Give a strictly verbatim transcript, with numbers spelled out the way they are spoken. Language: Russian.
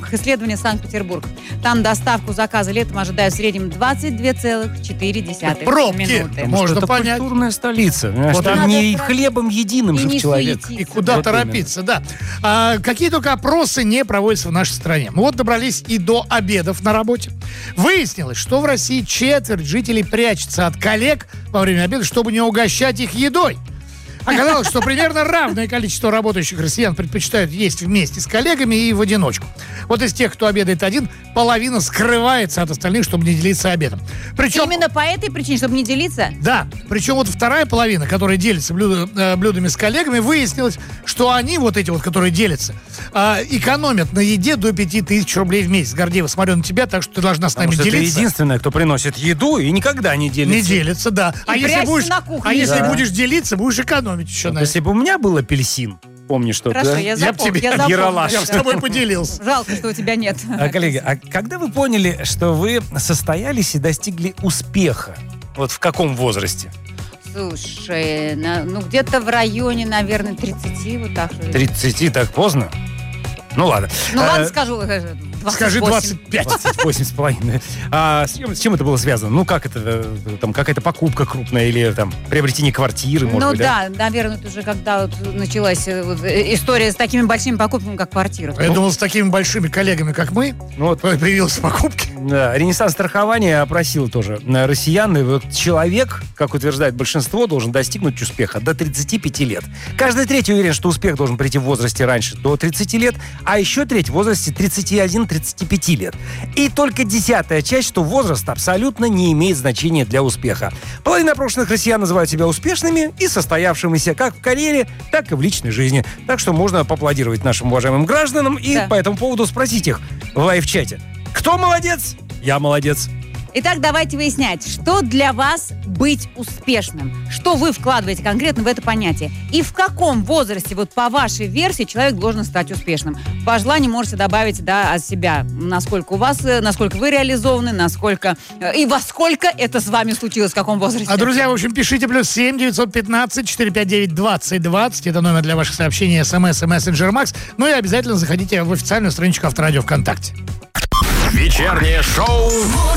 рамках исследования Санкт-Петербург. Там доставку заказа летом ожидают в среднем двадцать две целых четыре десятых Пробки. минуты. Можно это понять. культурная столица. Вот Там надо не про- хлебом единым и жив не человек. суетиться. И куда Вот торопиться, да. А, какие только опросы не проводятся в нашей стране. Вот добрались и до обедов на работе. Выяснилось, что в России четверть жителей прячется от коллег во время обеда, чтобы не угощать их едой. Оказалось, что примерно равное количество работающих россиян предпочитают есть вместе с коллегами и в одиночку. Вот из тех, кто обедает один, половина скрывается от остальных, чтобы не делиться обедом. Причем... Именно по этой причине, чтобы не делиться? Да, причем вот вторая половина, которая делится блюда, э, блюдами с коллегами, выяснилось, что они, вот эти вот, которые делятся, э, экономят на еде до пяти тысяч рублей в месяц. Гордеева, смотрю на тебя, так что ты должна с Потому нами что ты делиться. единственная, кто приносит еду и никогда не делится. Не делится, да. А если, прячется будешь, на кухне. а если Да. будешь делиться, будешь экономить еще Вот на если бы у меня был апельсин, помнишь, что Хорошо, да? я Я б запомню. тебе Я запомню, Ералаш. Я бы с да. тобой поделился. Жалко, что у тебя нет. А, коллеги, а когда вы поняли, что вы состоялись и достигли успеха? Вот в каком возрасте? Слушай, на- ну где-то в районе, наверное, тридцати, вот так же. тридцати так поздно? Ну ладно. Ну ладно, А, скажу, э, двадцать Скажи восемь. двадцать пять. двадцать восемь с половиной. А с чем, с чем это было связано? Ну, как это, э, там, какая-то покупка крупная или там приобретение квартиры, может Ну быть, да? да, наверное, это уже когда вот началась э, вот, э, история с такими большими покупками, как квартира. Я думал, с такими большими коллегами, как мы, Ну, вот, появились покупки. да, Ренессанс страхования опросил тоже на россиян, и вот человек, как утверждает большинство, должен достигнуть успеха до тридцати пяти лет. Каждый третий уверен, что успех должен прийти в возрасте раньше, до тридцати лет, а еще треть в возрасте тридцати одного — тридцати пяти лет. И только десятая часть, что возраст абсолютно не имеет значения для успеха. Половина опрошенных россиян называют себя успешными и состоявшимися как в карьере, так и в личной жизни. Так что можно поаплодировать нашим уважаемым гражданам и Да. по этому поводу спросить их в лайв-чате. Кто молодец? Я молодец. Итак, давайте выяснять, что для вас быть успешным. Что вы вкладываете конкретно в это понятие. И в каком возрасте, вот по вашей версии, человек должен стать успешным. По желанию можете добавить, да, от себя, насколько у вас, э, насколько вы реализованы, насколько э, и во сколько это с вами случилось, в каком возрасте. А, друзья, в общем, пишите плюс семь девятьсот пятнадцать четыреста пятьдесят девять двадцать двадцать. Это номер для ваших сообщений, смс и мессенджер Макс. Ну и обязательно заходите в официальную страничку Авторадио ВКонтакте. Вечернее шоу